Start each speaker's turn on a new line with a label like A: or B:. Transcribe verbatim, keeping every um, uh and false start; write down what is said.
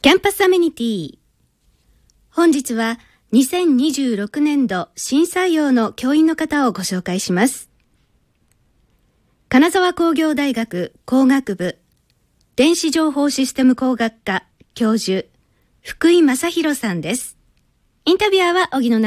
A: キャンパスアメニティ。本日はにせんにじゅうろくねんど新採用の教員の方をご紹介します。金沢工業大学工学部電子情報システム工学科教授福井正弘さんです。インタビュアーは荻野